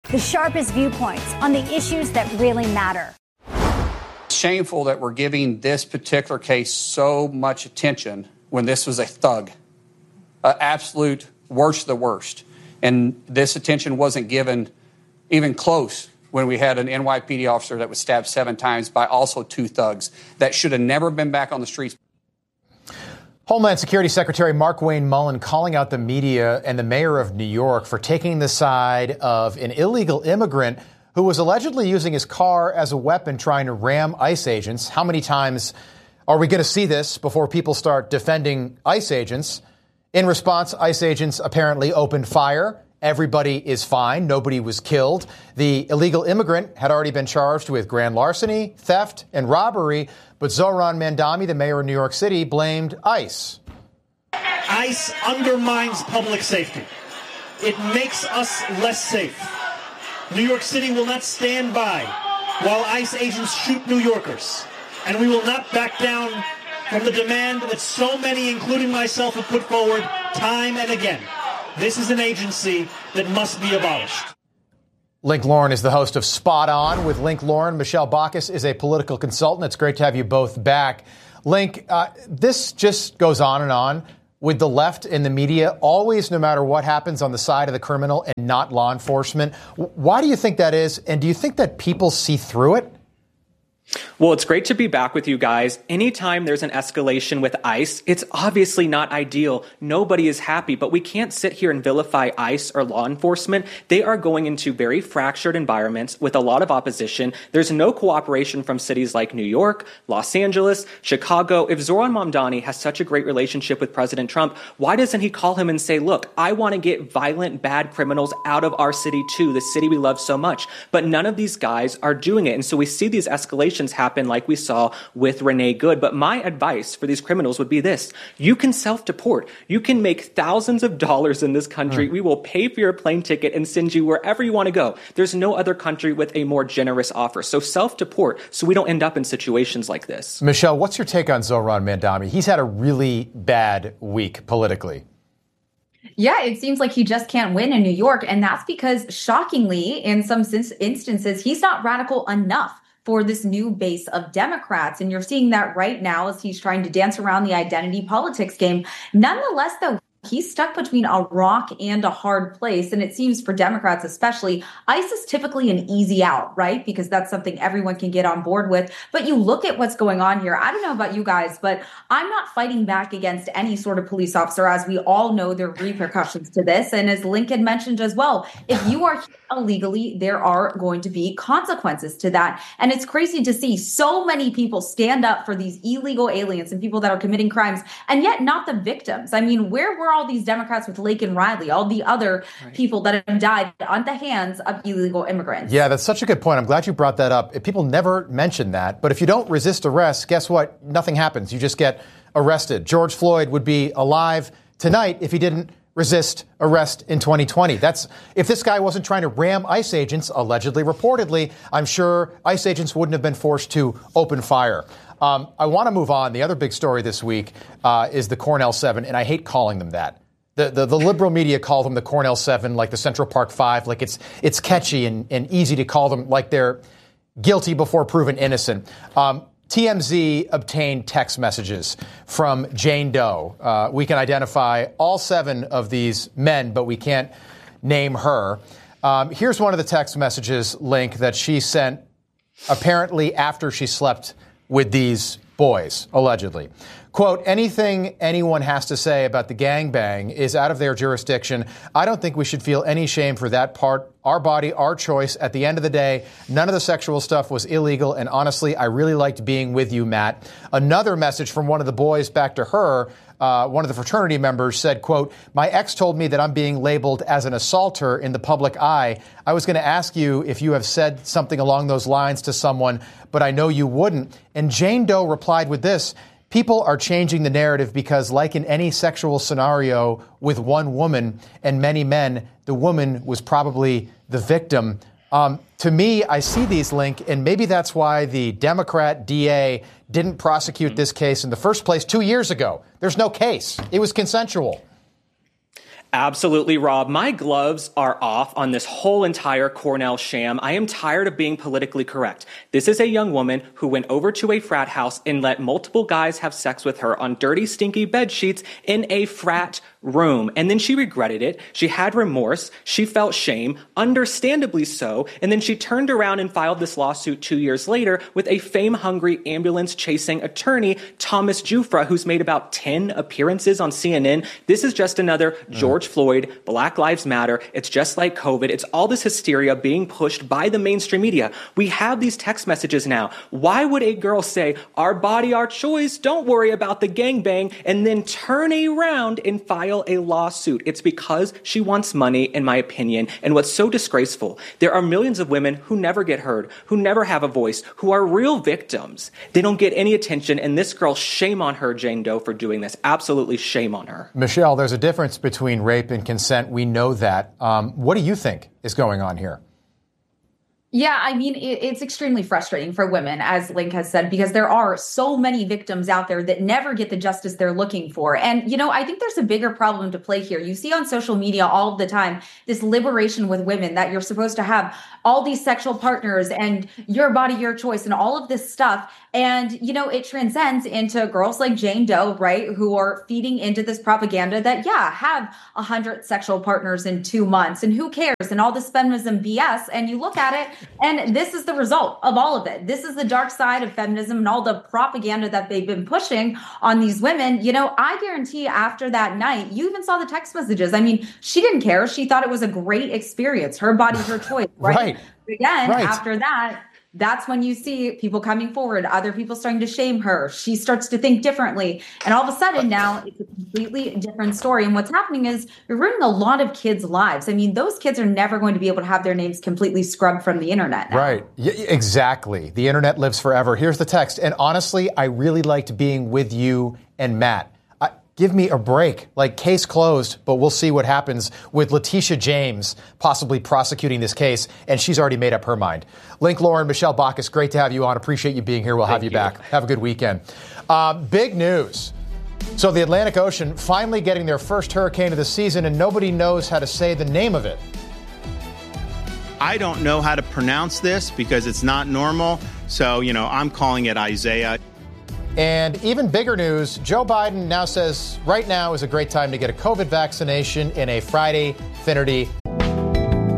the sharpest viewpoints on the issues that really matter. It's shameful that we're giving this particular case so much attention when this was a thug, an absolute worst of the worst. And this attention wasn't given even close when we had an NYPD officer that was stabbed 7 times by also 2 thugs that should have never been back on the streets. Homeland Security Secretary Markwayne Mullin calling out the media and the mayor of New York for taking the side of an illegal immigrant who was allegedly using his car as a weapon trying to ram ICE agents. How many times are we going to see this before people start defending ICE agents? In response, ICE agents apparently opened fire. Everybody is fine. Nobody was killed. The illegal immigrant had already been charged with grand larceny, theft, and robbery. But Zohran Mamdani, the mayor of New York City, blamed ICE. ICE undermines public safety. It makes us less safe. New York City will not stand by while ICE agents shoot New Yorkers. And we will not back down from the demand that so many, including myself, have put forward time and again. This is an agency that must be abolished. Link Lauren is the host of Spot On with Link Lauren. Michelle Baucus is a political consultant. It's great to have you both back. Link, this just goes on and on with the left and the media, always, no matter what happens, on the side of the criminal and not law enforcement. Why do you think that is? And do you think that people see through it? Well, it's great to be back with you guys. Anytime there's an escalation with ICE, it's obviously not ideal. Nobody is happy, but we can't sit here and vilify ICE or law enforcement. They are going into very fractured environments with a lot of opposition. There's no cooperation from cities like New York, Los Angeles, Chicago. If Zohran Mamdani has such a great relationship with President Trump, why doesn't he call him and say, look, I want to get violent, bad criminals out of our city too, the city we love so much. But none of these guys are doing it. And so we see these escalations happen like we saw with Renee Good. But my advice for these criminals would be this. You can self-deport. You can make thousands of dollars in this country. We will pay for your plane ticket and send you wherever you want to go. There's no other country with a more generous offer. So self-deport so we don't end up in situations like this. Michelle, what's your take on Zohran Mamdani? He's had a really bad week politically. Yeah, it seems like he just can't win in New York. And that's because, shockingly, in some instances, he's not radical enough for this new base of Democrats. And you're seeing that right now as he's trying to dance around the identity politics game. Nonetheless, though, he's stuck between a rock and a hard place. And it seems for Democrats especially, ICE is typically an easy out, right? Because that's something everyone can get on board with. But you look at what's going on here. I don't know about you guys, but I'm not fighting back against any sort of police officer, as we all know there are repercussions to this. And as Lincoln mentioned as well, if you are here illegally, there are going to be consequences to that. And it's crazy to see so many people stand up for these illegal aliens and people that are committing crimes, and yet not the victims. I mean, where were all these Democrats with Laken Riley, all the other people that have died on the hands of illegal immigrants? Yeah, that's such a good point. I'm glad you brought that up. People never mention that. But if you don't resist arrest, guess what? Nothing happens. You just get arrested. George Floyd would be alive tonight if he didn't resist arrest in 2020. If this guy wasn't trying to ram ICE agents, allegedly, reportedly, I'm sure ICE agents wouldn't have been forced to open fire. I want to move on. The other big story this week is the Cornell 7, and I hate calling them that. The liberal media call them the Cornell 7, like the Central Park 5, like it's catchy and easy to call them like they're guilty before proven innocent. TMZ obtained text messages from Jane Doe. We can identify all 7 of these men, but we can't name her. Here's one of the text messages, Link, that she sent apparently after she slept with these boys, allegedly. Quote, anything anyone has to say about the gangbang is out of their jurisdiction. I don't think we should feel any shame for that part. Our body, our choice. At the end of the day, none of the sexual stuff was illegal. And honestly, I really liked being with you, Matt. Another message from one of the boys back to her. One of the fraternity members said, quote, my ex told me that I'm being labeled as an assaulter in the public eye. I was going to ask you if you have said something along those lines to someone, but I know you wouldn't. And Jane Doe replied with this. People are changing the narrative because, like in any sexual scenario with one woman and many men, the woman was probably the victim. To me, I see these, Link, and maybe that's why the Democrat DA didn't prosecute this case in the first place 2 years ago. There's no case. It was consensual. Absolutely, Rob. My gloves are off on this whole entire Cornell sham. I am tired of being politically correct. This is a young woman who went over to a frat house and let multiple guys have sex with her on dirty, stinky bed sheets in a frat room. And then she regretted it. She had remorse. She felt shame, understandably so. And then she turned around and filed this lawsuit 2 years later with a fame-hungry ambulance-chasing attorney, Thomas Jufra, who's made about 10 appearances on CNN. This is just another George Floyd, Black Lives Matter. It's just like COVID. It's all this hysteria being pushed by the mainstream media. We have these text messages now. Why would a girl say, our body, our choice, don't worry about the gangbang, and then turn around and file a lawsuit? It's because she wants money, in my opinion. And what's so disgraceful, there are millions of women who never get heard, who never have a voice, who are real victims. They don't get any attention. And this girl, shame on her, Jane Doe, for doing this. Absolutely shame on her. Michelle, there's a difference between rape and consent. We know that. What do you think is going on here? Yeah, I mean, it's extremely frustrating for women, as Link has said, because there are so many victims out there that never get the justice they're looking for. And, you know, I think there's a bigger problem to play here. You see on social media all the time, this liberation with women that you're supposed to have all these sexual partners and your body, your choice and all of this stuff. And, you know, it transcends into girls like Jane Doe, right, who are feeding into this propaganda that, yeah, have 100 sexual partners in 2 months and who cares and all this feminism BS. And you look at it and this is the result of all of it. This is the dark side of feminism and all the propaganda that they've been pushing on these women. You know, I guarantee after that night, you even saw the text messages. I mean, she didn't care. She thought it was a great experience. Her body, her choice. Right. Again, after that, that's when you see people coming forward, other people starting to shame her. She starts to think differently. And all of a sudden now it's a completely different story. And what's happening is you're ruining a lot of kids' lives. I mean, those kids are never going to be able to have their names completely scrubbed from the internet now. Right. Exactly. The internet lives forever. Here's the text. And honestly, I really liked being with you and Matt. Give me a break. Like, case closed, but we'll see what happens with Letitia James possibly prosecuting this case, and she's already made up her mind. Link, Lauren, Michelle Bacchus, great to have you on. Appreciate you being here. We'll have you back. Have a good weekend. Big news. So the Atlantic Ocean finally getting their first hurricane of the season, and nobody knows how to say the name of it. I don't know how to pronounce this because it's not normal. So, you know, I'm calling it Isaiah. And even bigger news, Joe Biden now says right now is a great time to get a COVID vaccination in a Friday Finity